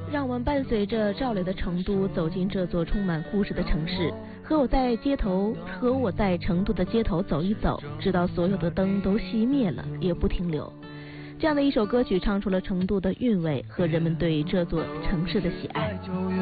让我们伴随着赵雷的成都走进这座充满故事的城市，和我在成都的街头走一走，直到所有的灯都熄灭了也不停留。这样的一首歌曲唱出了成都的韵味和人们对这座城市的喜爱。